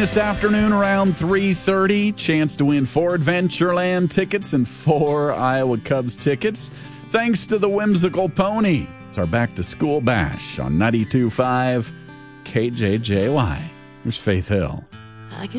this afternoon around 3:30. Chance to win 4 Adventureland tickets and 4 Iowa Cubs tickets. Thanks to the Whimsical Pony. It's our back-to-school bash on 92.5 KJJY. Here's Faith Hill.